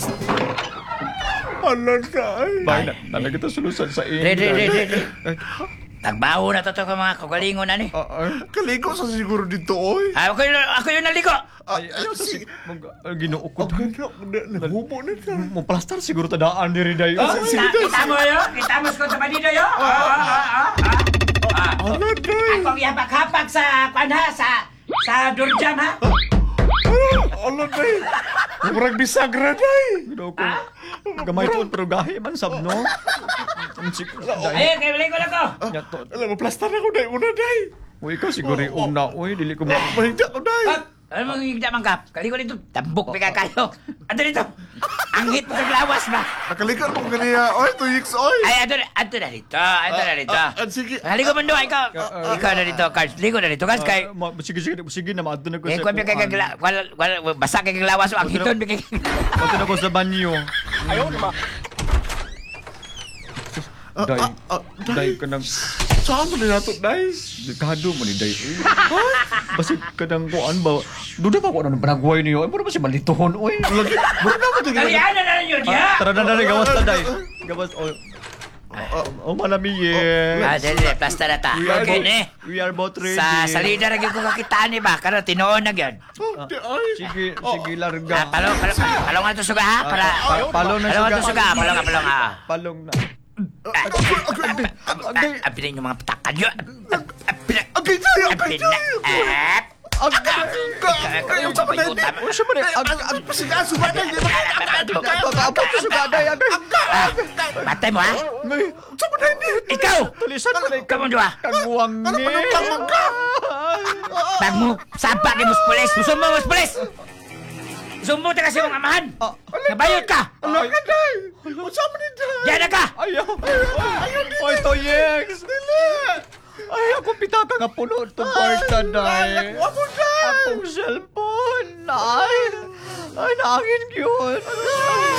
Ala, day. Bay na, talaga ito sulusan sa inyo. Re. Tagbaho na to mga kagalingon na ni. Kaligo sa siguro dito, oy. Ako yun naligo. Ayaw sa sige. Ginoo ko. Nahubo na ka. Mo plastar siguro tadaan diri dayo. Kita mo yo? Kita mo ko sa panido yo? Ala, day. Akong yapak-hapak sa panha sa durjam ha? Ala, day. Murag bisag ra, day. Ginoo ko. Gamay tuon pero gahi man sab no. Ayun, kaya balik ko na ko. Ala, maplastar ako, day. Una, day. Uy, ikaw siguro yung una. Uy, dili ko Mahigda ko, day. Ano mong higda man kap? Kali ko dito, tambok pika kayo. Ato dito, ang hit mo lawas ba? Nakalikan mo ganiya, oy, 2 weeks, oy. Ay, ato na dito. Sige. Haligo man doon, ikaw na dito, Cards. Ligo na dito, Cards. Kay, Sige na maadto na ko kung kaya basa kay lawas, ang hiton, kay Maadto na ko sa banyo. ayaw naman. Day ka nang Saan mo na nato, day? dekado mo ni Day. Basi kadang kuan ba? Duda pa ko na ng panagway niyo. Ay mo ba si malituhon oy. Mura na mo ito. Kalihan na yun, ya! Tara na gawas ta Day. Gawas oh malamiye. Dali, plasta na ta. Okay, ne? We are both ready. Sa salida na gyud ko kakitaan ni ba? Karon tinuon na gyud. Sige larga. Palong na to suga ha para Palong na suga. Palong na. Apilin yung mga patakan yun. Okay, day. Okay, day. Pasigaso ba, day? Patay mo ha? Saan mo, day? Ikaw! Tulisan mo na Kamu dua. kagwang ni. Bag mo, sabak ni muspulis. Musumbo, muspulis! Sumbo ta kasi mong amahan. Nabayot ka. Ala ka, day. Saan mo ni, day? Diyan na ka. Ayaw. Oy, Toyex. Ay, ako pitaka nga puno itong kwarta, day. Ako, day. Akong cellphone. Ay, naangin yun.